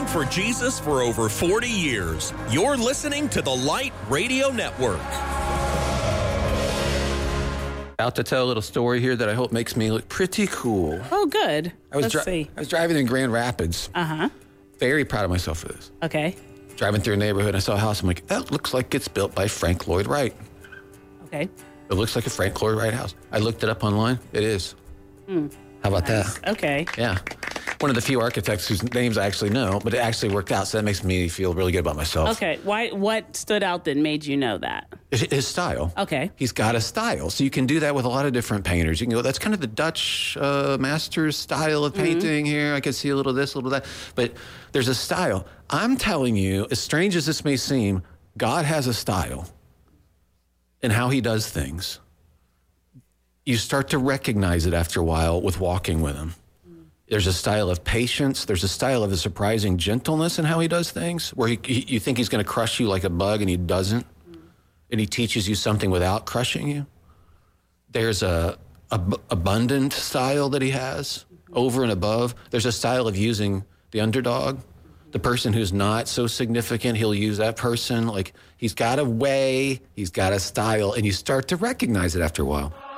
for Jesus for over 40 years. You're listening to the Light Radio Network. Out to tell a little story here that I hope makes me look pretty cool. Oh, good. Let's see. I was driving in Grand Rapids. Uh-huh. Very proud of myself for this. Okay. Driving through a neighborhood, I saw a house. I'm like, that looks like it's built by Frank Lloyd Wright. Okay. It looks like a Frank Lloyd Wright house. I looked it up online. It is. How about that? Okay. Yeah. One of the few architects whose names I actually know, but it actually worked out, so that makes me feel really good about myself. Okay. What stood out that made you know that? His style. Okay. He's got a style. So you can do that with a lot of different painters. You can go, that's kind of the Dutch master's style of painting here. I can see a little this, a little that. But there's a style. I'm telling you, as strange as this may seem, God has a style in how he does things. You start to recognize it after a while with walking with him. There's a style of patience. There's a style of a surprising gentleness in how he does things, where you think he's going to crush you like a bug, and he doesn't. And he teaches you something without crushing you. There's a abundant style that he has over and above. There's a style of using the underdog, the person who's not so significant. He'll use that person. Like, he's got a way, he's got a style, and you start to recognize it after a while.